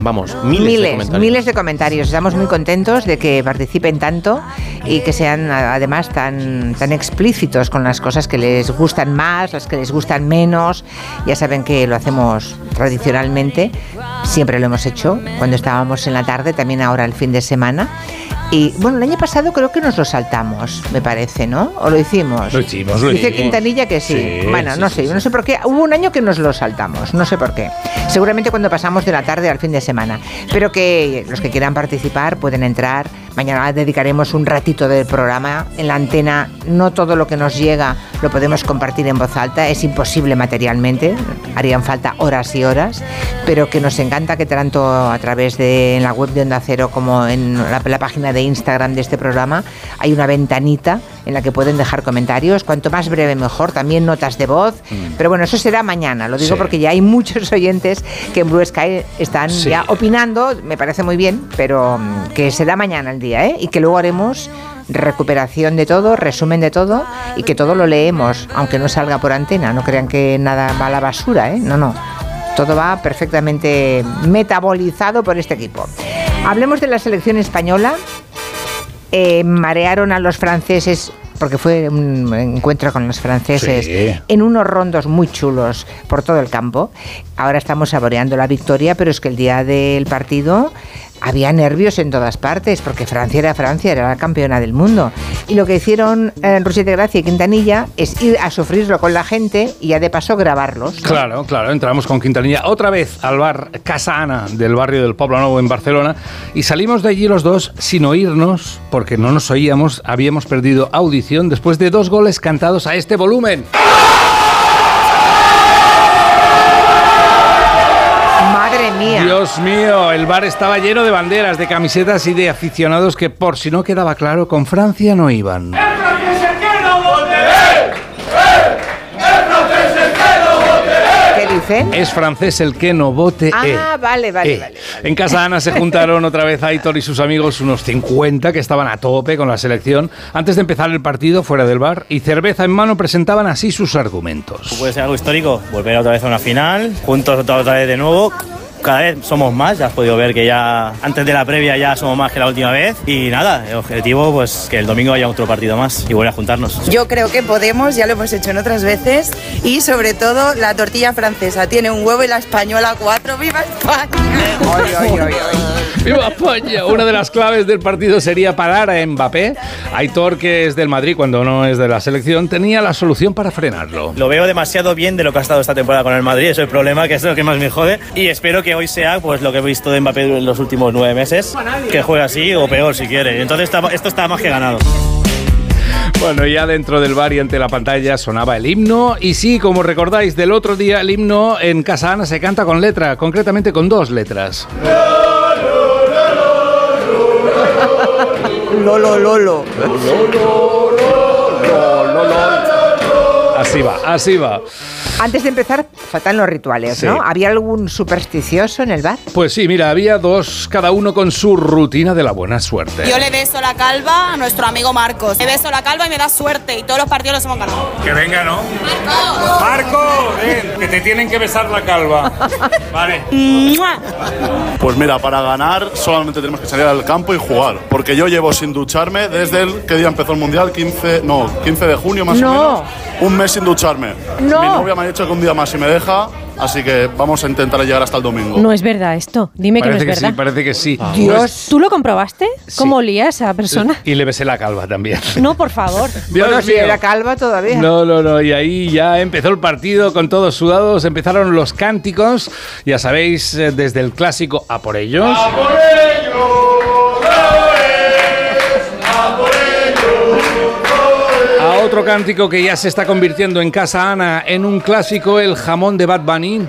Vamos, miles de comentarios. Estamos muy contentos de que participen tanto y que sean además tan explícitos con las cosas que les gustan más, las que les gustan menos. Ya saben que lo hacemos tradicionalmente, siempre lo hemos hecho, cuando estábamos en la tarde, también ahora el fin de semana. Y bueno, el año pasado creo que nos lo saltamos, me parece, ¿no? ¿O lo hicimos? Lo hicimos. Dice Quintanilla que sí. Bueno, no sé por qué. Hubo un año que nos lo saltamos, no sé por qué. Seguramente cuando pasamos de la tarde al fin de semana. Pero que los que quieran participar pueden entrar. Mañana dedicaremos un ratito del programa en la antena. No todo lo que nos llega lo podemos compartir en voz alta, es imposible materialmente, harían falta horas y horas, pero que nos encanta que tanto a través de en la web de Onda Cero como en la página de Instagram de este programa hay una ventanita en la que pueden dejar comentarios, cuanto más breve mejor, también notas de voz, pero bueno, eso será mañana, lo digo porque ya hay muchos oyentes que en Blue Sky están ya opinando, me parece muy bien, pero que será mañana el día, y que luego haremos recuperación de todo, resumen de todo y que todo lo leemos, aunque no salga por antena, no crean que nada va a la basura, no, todo va perfectamente metabolizado por este equipo. Hablemos de la selección española. Marearon a los franceses, porque fue un encuentro con los franceses en unos rondos muy chulos por todo el campo. Ahora estamos saboreando la victoria, pero es que el día del partido había nervios en todas partes, porque Francia era la campeona del mundo. Y lo que hicieron Roger de Gracia y Quintanilla es ir a sufrirlo con la gente y ya de paso grabarlos, ¿no? Claro, entramos con Quintanilla otra vez al bar Casa Ana del barrio del Poblenou en Barcelona y salimos de allí los dos sin oírnos, porque no nos oíamos, habíamos perdido audición después de 2 goles cantados a este volumen. ¡Madre mía! Dios mío, el bar estaba lleno de banderas, de camisetas y de aficionados que, por si no quedaba claro, con Francia no iban. ¿Qué dicen? Es francés el que no vote. Vale. En Casa Ana se juntaron otra vez Aitor y sus amigos, unos 50 que estaban a tope con la selección. Antes de empezar el partido, fuera del bar, y cerveza en mano, presentaban así sus argumentos. Puede ser algo histórico, volver otra vez a una final, juntos otra vez de nuevo. Cada vez somos más, ya has podido ver que ya antes de la previa ya somos más que la última vez y nada, el objetivo pues que el domingo haya otro partido más y volver a juntarnos. Yo creo que podemos, ya lo hemos hecho en otras veces y sobre todo la tortilla francesa tiene un huevo y la española 4, ¡viva España! ¡Viva España! Una de las claves del partido sería parar a Mbappé. Aitor, que es del Madrid cuando no es de la selección, tenía la solución para frenarlo. Lo veo demasiado bien de lo que ha estado esta temporada con el Madrid, eso es el problema, que es lo que más me jode y espero que hoy sea pues lo que he visto de Mbappé en los últimos 9 meses, que juegue así o peor si quiere. Entonces esto está más que ganado. Bueno, ya dentro del bar y ante la pantalla sonaba el himno. Y sí, como recordáis del otro día, el himno en Casa Ana se canta con letra, concretamente con 2 letras. Lolo. Así va. Antes de empezar, faltan los rituales, ¿no? ¿Había algún supersticioso en el bar? Pues sí, mira, había 2, cada uno con su rutina de la buena suerte. Yo le beso la calva a nuestro amigo Marcos. Le beso la calva y me da suerte y todos los partidos los hemos ganado. Que venga, ¿no? ¡Marco! Ven, que te tienen que besar la calva. Vale. Pues mira, para ganar solamente tenemos que salir al campo y jugar. Porque yo llevo sin ducharme desde ¿qué día empezó el Mundial? 15 de junio más o menos. Un mes sin ducharme. No. Mi novia me ha dicho que un día más si me deja, así que vamos a intentar llegar hasta el domingo. No es verdad esto. Dime que no es verdad. Parece que sí. Dios. ¿Tú lo comprobaste? Sí. ¿Cómo olía esa persona? Y le besé la calva también. No, por favor. Bueno, si era calva todavía. No. Y ahí ya empezó el partido con todos sudados. Empezaron los cánticos. Ya sabéis, desde el clásico A por ellos. ¡A por ellos! A otro cántico que ya se está convirtiendo en Casa Ana en un clásico, el jamón de Bad Bunny.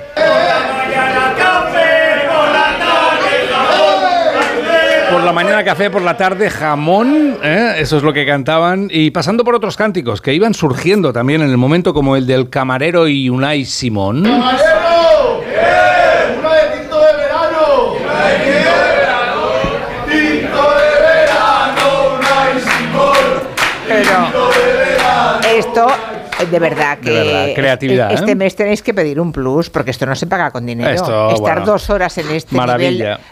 Por la mañana café, por la tarde jamón, eso es lo que cantaban, y pasando por otros cánticos que iban surgiendo también en el momento, como el del camarero y Unai Simón. ¡Camarero! ¡Bien! ¡Una de tinto de verano! ¡Una de tinto de verano! ¡Tinto de verano! ¡Unai Simón! Pero de verdad que creatividad, este mes tenéis que pedir un plus, porque esto no se paga con dinero. Estar 2 horas en este maravilla. nivel